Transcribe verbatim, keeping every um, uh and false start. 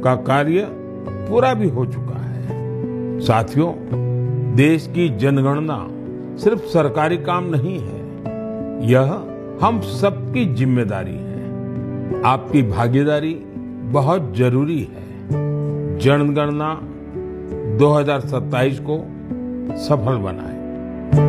का कार्य पूरा भी हो चुका है। साथियों, देश की जनगणना सिर्फ सरकारी काम नहीं है, यह हम सबकी जिम्मेदारी है। आपकी भागीदारी बहुत जरूरी है। जनगणना दो हज़ार सत्ताईस को सफल बनाएं।